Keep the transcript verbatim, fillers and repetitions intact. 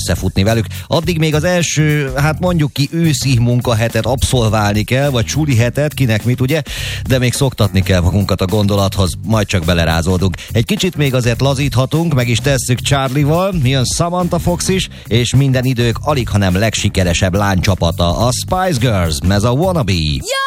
összefutni velük. Addig még az első, hát mondjuk ki őszi munkahetet abszolválni kell, vagy suli hetet, kinek mit ugye, de még szoktatni kell magunkat a gondolathoz, majd csak belerázódunk. Egy kicsit még azért lazíthatunk, meg is tesszük Charlie-val, jön Samantha Fox is, és minden idők alig, hanem legsikeresebb lánycsapata, a Spice Girls, ez a Wannabe.